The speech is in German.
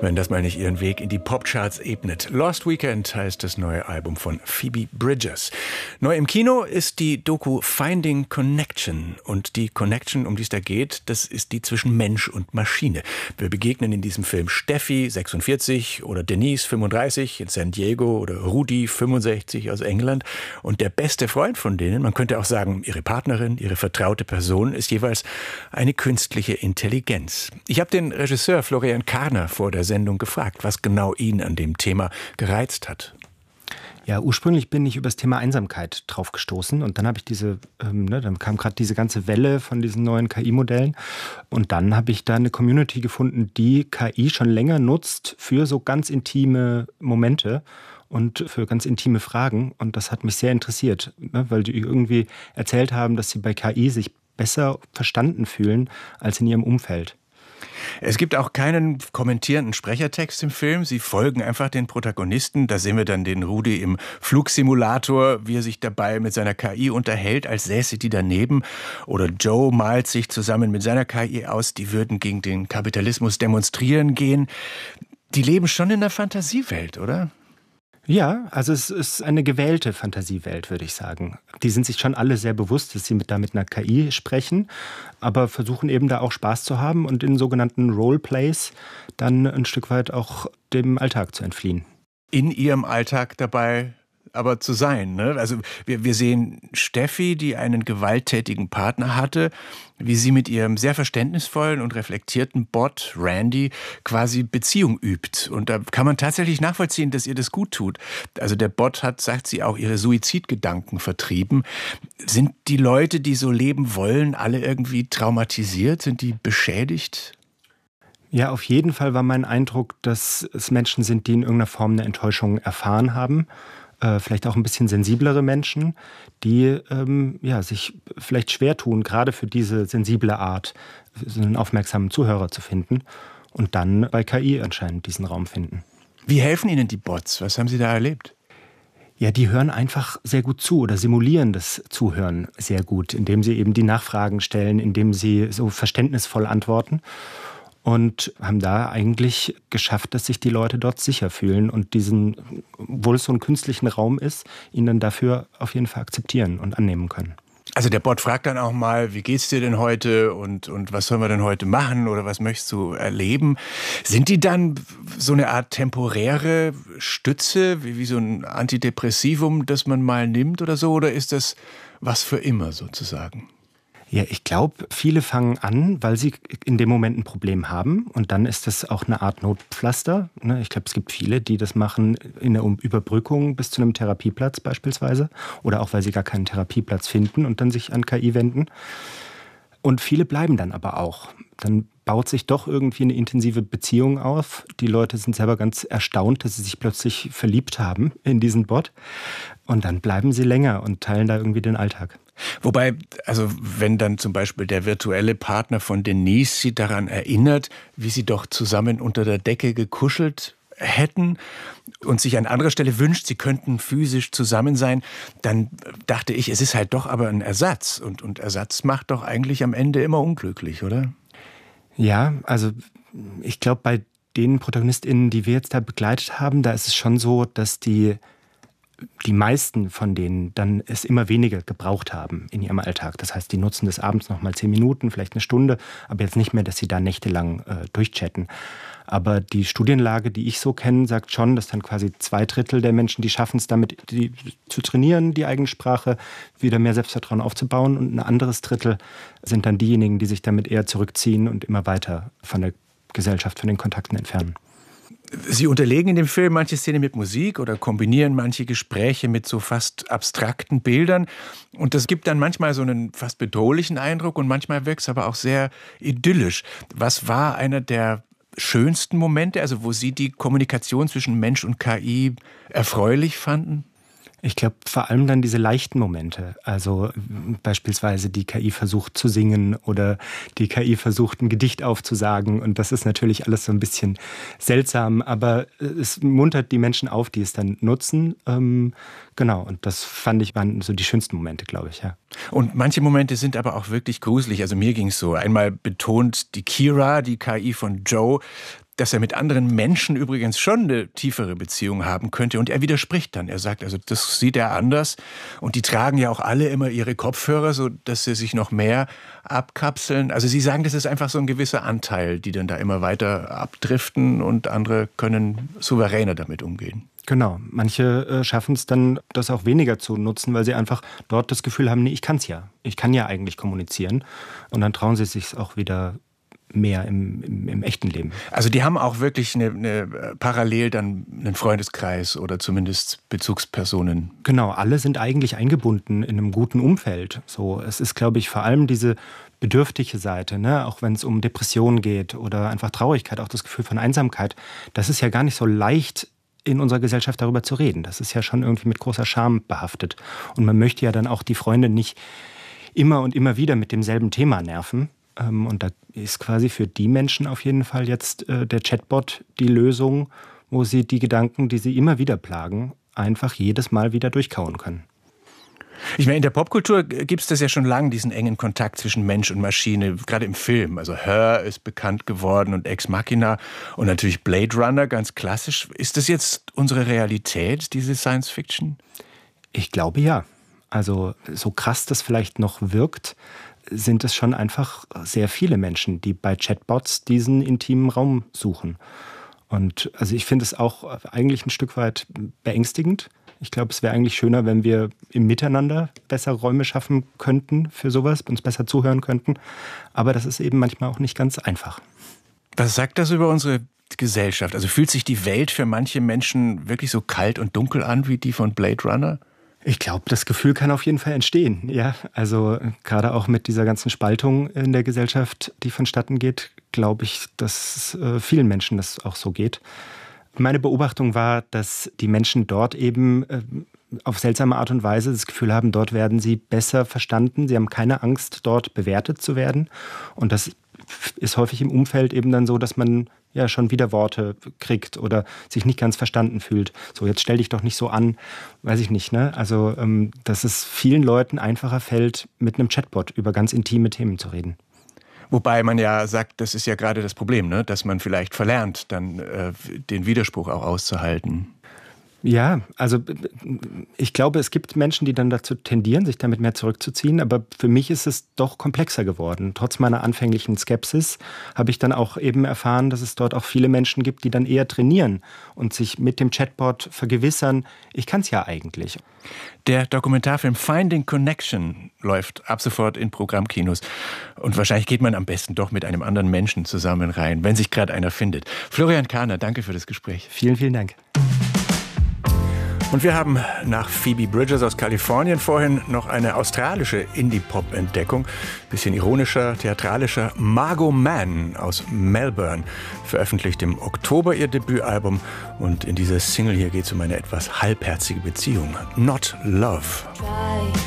wenn das mal nicht ihren Weg in die Popcharts ebnet. Lost Weekend heißt das neue Album von Phoebe Bridgers. Neu im Kino ist die Doku Finding Connection. Und die Connection, um die es da geht, das ist die zwischen Mensch und Maschine. Wir begegnen in diesem Film Steffi, 46, oder Denise, 35, in San Diego, oder Rudi, 65, aus England. Und der beste Freund von denen, man könnte auch sagen, ihre Partnerin, ihre vertraute Person, ist jeweils eine künstliche Intelligenz. Ich habe den Regisseur Florian Karner vor der Sendung gefragt, was genau ihn an dem Thema gereizt hat. Ja, ursprünglich bin ich über das Thema Einsamkeit drauf gestoßen und dann habe ich dann kam gerade diese ganze Welle von diesen neuen KI-Modellen und dann habe ich da eine Community gefunden, die KI schon länger nutzt für so ganz intime Momente und für ganz intime Fragen und das hat mich sehr interessiert, weil die irgendwie erzählt haben, dass sie bei KI sich besser verstanden fühlen als in ihrem Umfeld. Es gibt auch keinen kommentierenden Sprechertext im Film. Sie folgen einfach den Protagonisten. Da sehen wir dann den Rudi im Flugsimulator, wie er sich dabei mit seiner KI unterhält, als säße die daneben. Oder Joe malt sich zusammen mit seiner KI aus, die würden gegen den Kapitalismus demonstrieren gehen. Die leben schon in einer Fantasiewelt, oder? Ja, also es ist eine gewählte Fantasiewelt, würde ich sagen. Die sind sich schon alle sehr bewusst, dass sie da mit einer KI sprechen, aber versuchen eben da auch Spaß zu haben und in sogenannten Roleplays dann ein Stück weit auch dem Alltag zu entfliehen. In ihrem Alltag dabei aber zu sein, ne? Also wir sehen Steffi, die einen gewalttätigen Partner hatte, wie sie mit ihrem sehr verständnisvollen und reflektierten Bot Randy quasi Beziehung übt. Und da kann man tatsächlich nachvollziehen, dass ihr das gut tut. Also der Bot hat, sagt sie, auch ihre Suizidgedanken vertrieben. Sind die Leute, die so leben wollen, alle irgendwie traumatisiert? Sind die beschädigt? Ja, auf jeden Fall war mein Eindruck, dass es Menschen sind, die in irgendeiner Form eine Enttäuschung erfahren haben. Vielleicht auch ein bisschen sensiblere Menschen, die sich vielleicht schwer tun, gerade für diese sensible Art, so einen aufmerksamen Zuhörer zu finden und dann bei KI anscheinend diesen Raum finden. Wie helfen Ihnen die Bots? Was haben Sie da erlebt? Ja, die hören einfach sehr gut zu oder simulieren das Zuhören sehr gut, indem sie eben die Nachfragen stellen, indem sie so verständnisvoll antworten. Und haben da eigentlich geschafft, dass sich die Leute dort sicher fühlen und diesen, obwohl es so ein künstlichen Raum ist, ihn dann dafür auf jeden Fall akzeptieren und annehmen können. Also der Bot fragt dann auch mal, wie geht's dir denn heute und was sollen wir denn heute machen oder was möchtest du erleben? Sind die dann so eine Art temporäre Stütze, wie so ein Antidepressivum, das man mal nimmt oder so? Oder ist das was für immer sozusagen? Ja, ich glaube, viele fangen an, weil sie in dem Moment ein Problem haben. Und dann ist das auch eine Art Notpflaster. Ich glaube, es gibt viele, die das machen in der Überbrückung bis zu einem Therapieplatz beispielsweise. Oder auch, weil sie gar keinen Therapieplatz finden und dann sich an KI wenden. Und viele bleiben dann aber auch. Dann baut sich doch irgendwie eine intensive Beziehung auf. Die Leute sind selber ganz erstaunt, dass sie sich plötzlich verliebt haben in diesen Bot. Und dann bleiben sie länger und teilen da irgendwie den Alltag. Wobei, also wenn dann zum Beispiel der virtuelle Partner von Denise sie daran erinnert, wie sie doch zusammen unter der Decke gekuschelt hätten und sich an anderer Stelle wünscht, sie könnten physisch zusammen sein, dann dachte ich, es ist halt doch aber ein Ersatz. Und Ersatz macht doch eigentlich am Ende immer unglücklich, oder? Ja, also ich glaube, bei den ProtagonistInnen, die wir jetzt da begleitet haben, da ist es schon so, dass die meisten von denen dann es immer weniger gebraucht haben in ihrem Alltag. Das heißt, die nutzen das abends noch mal 10 Minuten, vielleicht eine Stunde, aber jetzt nicht mehr, dass sie da nächtelang durchchatten. Aber die Studienlage, die ich so kenne, sagt schon, dass dann quasi 2/3 der Menschen, die schaffen es damit, zu trainieren, die eigene Sprache, wieder mehr Selbstvertrauen aufzubauen. Und ein anderes Drittel sind dann diejenigen, die sich damit eher zurückziehen und immer weiter von der Gesellschaft, von den Kontakten entfernen. Sie unterlegen in dem Film manche Szene mit Musik oder kombinieren manche Gespräche mit so fast abstrakten Bildern. Und das gibt dann manchmal so einen fast bedrohlichen Eindruck und manchmal wirkt es aber auch sehr idyllisch. Was war einer der schönsten Momente, also wo Sie die Kommunikation zwischen Mensch und KI erfreulich fanden? Ich glaube, vor allem dann diese leichten Momente. Also beispielsweise die KI versucht zu singen oder die KI versucht, ein Gedicht aufzusagen. Und das ist natürlich alles so ein bisschen seltsam, aber es muntert die Menschen auf, die es dann nutzen. Genau, und das fand ich waren so die schönsten Momente, glaube ich, ja. Und manche Momente sind aber auch wirklich gruselig. Also mir ging es so. Einmal betont die Kira, die KI von Joe, dass er mit anderen Menschen übrigens schon eine tiefere Beziehung haben könnte. Und er widerspricht dann. Er sagt, also das sieht er anders. Und die tragen ja auch alle immer ihre Kopfhörer, so dass sie sich noch mehr abkapseln. Also Sie sagen, das ist einfach so ein gewisser Anteil, die dann da immer weiter abdriften und andere können souveräner damit umgehen. Genau, manche schaffen es dann, das auch weniger zu nutzen, weil sie einfach dort das Gefühl haben, nee, ich kann ja eigentlich kommunizieren. Und dann trauen sie sich auch wieder mehr im echten Leben. Also die haben auch wirklich eine parallel dann einen Freundeskreis oder zumindest Bezugspersonen. Genau, alle sind eigentlich eingebunden in einem guten Umfeld. So, es ist, glaube ich, vor allem diese bedürftige Seite, ne? Auch wenn es um Depressionen geht oder einfach Traurigkeit, auch das Gefühl von Einsamkeit. Das ist ja gar nicht so leicht in unserer Gesellschaft darüber zu reden. Das ist ja schon irgendwie mit großer Scham behaftet. Und man möchte ja dann auch die Freunde nicht immer und immer wieder mit demselben Thema nerven. Und da ist quasi für die Menschen auf jeden Fall jetzt der Chatbot die Lösung, wo sie die Gedanken, die sie immer wieder plagen, einfach jedes Mal wieder durchkauen können. Ich meine, in der Popkultur gibt es das ja schon lange, diesen engen Kontakt zwischen Mensch und Maschine, gerade im Film. Also Her ist bekannt geworden und Ex Machina und natürlich Blade Runner, ganz klassisch. Ist das jetzt unsere Realität, diese Science Fiction? Ich glaube ja. Also so krass das vielleicht noch wirkt, sind es schon einfach sehr viele Menschen, die bei Chatbots diesen intimen Raum suchen. Und also ich finde es auch eigentlich ein Stück weit beängstigend. Ich glaube, es wäre eigentlich schöner, wenn wir im Miteinander bessere Räume schaffen könnten für sowas, uns besser zuhören könnten. Aber das ist eben manchmal auch nicht ganz einfach. Was sagt das über unsere Gesellschaft? Also fühlt sich die Welt für manche Menschen wirklich so kalt und dunkel an wie die von Blade Runner? Ich glaube, das Gefühl kann auf jeden Fall entstehen. Ja, also gerade auch mit dieser ganzen Spaltung in der Gesellschaft, die vonstatten geht, glaube ich, dass vielen Menschen das auch so geht. Meine Beobachtung war, dass die Menschen dort eben auf seltsame Art und Weise das Gefühl haben, dort werden sie besser verstanden. Sie haben keine Angst, dort bewertet zu werden. Und das ist häufig im Umfeld eben dann so, dass man ja schon wieder Worte kriegt oder sich nicht ganz verstanden fühlt. So, jetzt stell dich doch nicht so an, weiß ich nicht, ne? Also, dass es vielen Leuten einfacher fällt, mit einem Chatbot über ganz intime Themen zu reden. Wobei man ja sagt, das ist ja gerade das Problem, ne? Dass man vielleicht verlernt, dann den Widerspruch auch auszuhalten. Ja, also ich glaube, es gibt Menschen, die dann dazu tendieren, sich damit mehr zurückzuziehen. Aber für mich ist es doch komplexer geworden. Trotz meiner anfänglichen Skepsis habe ich dann auch eben erfahren, dass es dort auch viele Menschen gibt, die dann eher trainieren und sich mit dem Chatbot vergewissern, ich kann es ja eigentlich. Der Dokumentarfilm Finding Connection läuft ab sofort in Programmkinos. Und wahrscheinlich geht man am besten doch mit einem anderen Menschen zusammen rein, wenn sich gerade einer findet. Florian Kahner, danke für das Gespräch. Vielen, vielen Dank. Und wir haben nach Phoebe Bridgers aus Kalifornien vorhin noch eine australische Indie-Pop-Entdeckung. Bisschen ironischer, theatralischer. Margot Mann aus Melbourne veröffentlicht im Oktober ihr Debütalbum. Und in dieser Single hier geht es um eine etwas halbherzige Beziehung. Not Love.